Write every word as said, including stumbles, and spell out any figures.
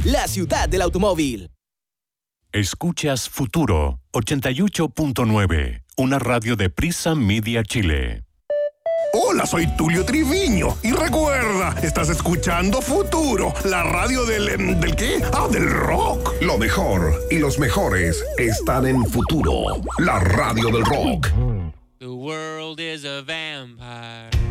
la ciudad del automóvil. Escuchas Futuro ochenta y ocho punto nueve, una radio de Prisa Media Chile. Hola, soy Tulio Triviño y recuerda, estás escuchando Futuro, la radio del... ¿del qué? Ah, del rock. Lo mejor y los mejores están en Futuro, la radio del rock. The world is a vampire.